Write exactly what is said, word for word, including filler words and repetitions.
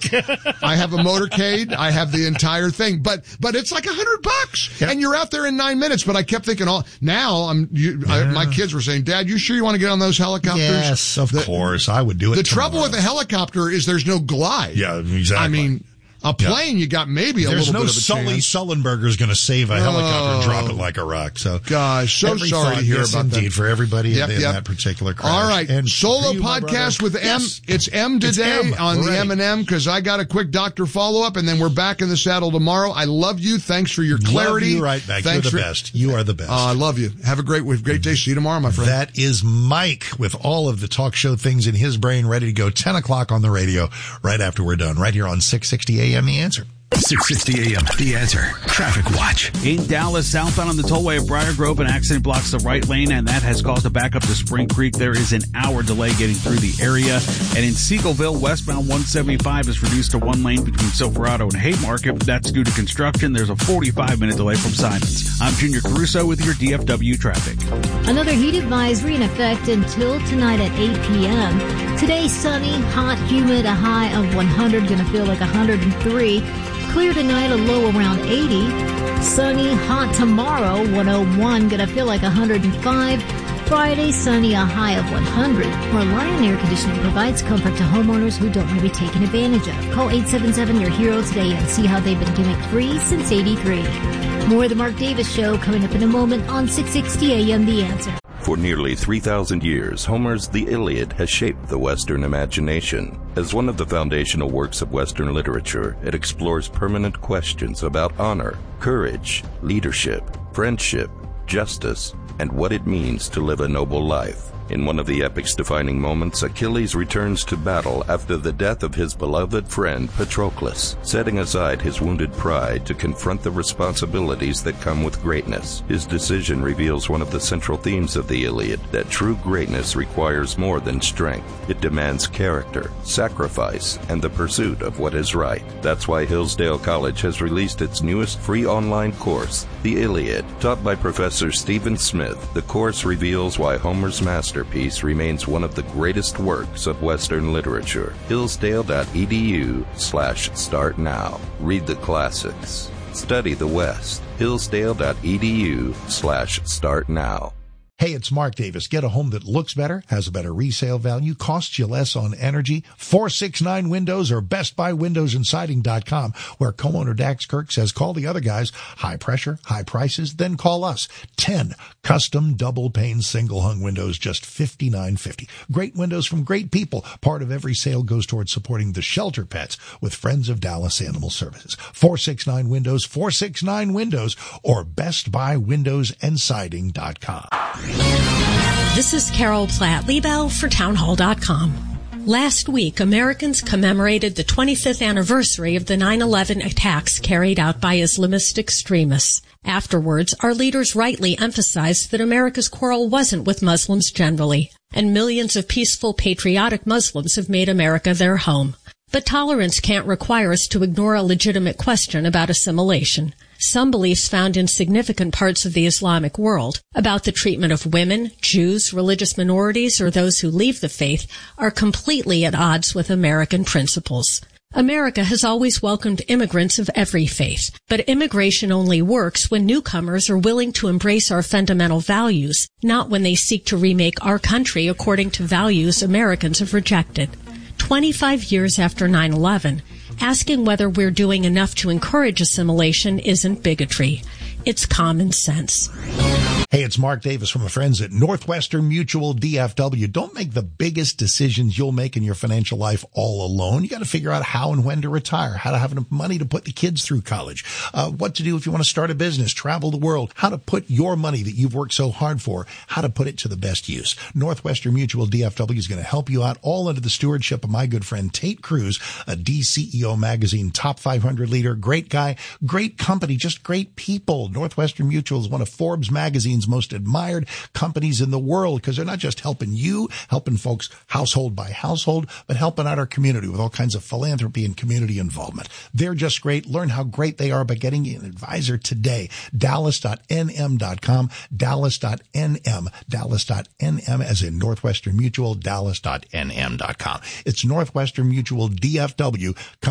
I have a motorcade. I have the entire thing, but but it's like a hundred bucks, yep. and you're out there in nine minutes. But I kept thinking, oh, now I'm. You, yeah. I, my kids were saying, Dad, you sure you want to get on those helicopters? Yes, of the, course, I would do it. The tomorrow. trouble with a helicopter is there's no glide. Yeah, exactly. I mean. A plane, yeah. you got maybe a There's little no bit of a Sully chance. Sullenberger's going to save a helicopter oh, and drop it like a rock. So, gosh, so every sorry thought, to hear yes, about indeed, that. for everybody yep, in, yep. that particular crash. All right, and solo you, podcast with M. Yes. It's M today it's M. on We're the ready. M and M because I got a quick doctor follow up, and then we're back in the saddle tomorrow. I love you. Thanks for your clarity. Love you right back. Thanks You're the for, best. You are the best. Uh, I love you. Have a great, great day. See you tomorrow, my friend. That is Mike with all of the talk show things in his brain, ready to go ten o'clock on the radio right after we're done, right here on six sixty A M The Answer. six sixty A M, The Answer. Traffic Watch. In Dallas, southbound on the tollway of Briar Grove, an accident blocks the right lane, and that has caused a backup to Spring Creek. There is an hour delay getting through the area. And in Seagoville, westbound one seventy-five is reduced to one lane between Silverado and Haymarket. That's due to construction. There's a forty-five minute delay from Simons. I'm Junior Caruso with your D F W traffic. Another heat advisory in effect until tonight at eight p.m. Today, sunny, hot, humid, a high of one hundred, going to feel like one hundred three. Clear tonight, a low around eighty. Sunny, hot tomorrow, one oh one, gonna feel like one hundred five. Friday, sunny, a high of one hundred. Reliant Air Conditioning provides comfort to homeowners who don't want to be taken advantage of. Call eight seven seven, your hero today and see how they've been doing free since eighty-three. More of the Mark Davis Show coming up in a moment on six sixty A M The Answer. For nearly three thousand years, Homer's The Iliad has shaped the Western imagination. As one of the foundational works of Western literature, it explores permanent questions about honor, courage, leadership, friendship, justice, and what it means to live a noble life. In one of the epic's defining moments, Achilles returns to battle after the death of his beloved friend Patroclus, setting aside his wounded pride to confront the responsibilities that come with greatness. His decision reveals one of the central themes of the Iliad, that true greatness requires more than strength. It demands character, sacrifice, and the pursuit of what is right. That's why Hillsdale College has released its newest free online course, The Iliad. Taught by Professor Stephen Smith, the course reveals why Homer's master Masterpiece remains one of the greatest works of Western literature. Hillsdale.edu slash start now. Read the classics. Study the West. Hillsdale.edu slash start now. Hey, it's Mark Davis. Get a home that looks better, has a better resale value, costs you less on energy. four sixty-nine Windows or Best Buy Windows and Siding dot com, where co-owner Dax Kirk says call the other guys. High pressure, high prices, then call us. ten custom double pane single hung windows, just fifty-nine fifty. Great windows from great people. Part of every sale goes towards supporting the shelter pets with Friends of Dallas Animal Services. four sixty-nine Windows, four sixty-nine Windows or Best Buy Windows and Siding dot com. This is Carol Platt-Liebau for townhall dot com. Last week, Americans commemorated the twenty-fifth anniversary of the nine eleven attacks carried out by Islamist extremists. Afterwards, our leaders rightly emphasized that America's quarrel wasn't with Muslims generally, and millions of peaceful, patriotic Muslims have made America their home. But tolerance can't require us to ignore a legitimate question about assimilation. Some beliefs found in significant parts of the Islamic world about the treatment of women, Jews, religious minorities, or those who leave the faith are completely at odds with American principles. America has always welcomed immigrants of every faith, but immigration only works when newcomers are willing to embrace our fundamental values, not when they seek to remake our country according to values Americans have rejected. twenty-five years after nine eleven, asking whether we're doing enough to encourage assimilation isn't bigotry. It's common sense. Hey, it's Mark Davis from the friends at Northwestern Mutual D F W. Don't make the biggest decisions you'll make in your financial life all alone. You got to figure out how and when to retire, how to have enough money to put the kids through college, uh, what to do if you want to start a business, travel the world, how to put your money that you've worked so hard for, how to put it to the best use. Northwestern Mutual D F W is going to help you out, all under the stewardship of my good friend Tate Cruz, a D C E O Magazine top five hundred leader, great guy, great company, just great people. Northwestern Mutual is one of Forbes Magazine's most admired companies in the world because they're not just helping you, helping folks household by household, but helping out our community with all kinds of philanthropy and community involvement. They're just great. Learn how great they are by getting an advisor today. Dallas dot N M dot com, Dallas dot N M, Dallas dot N M as in Northwestern Mutual, Dallas dot N M dot com. It's Northwestern Mutual D F W.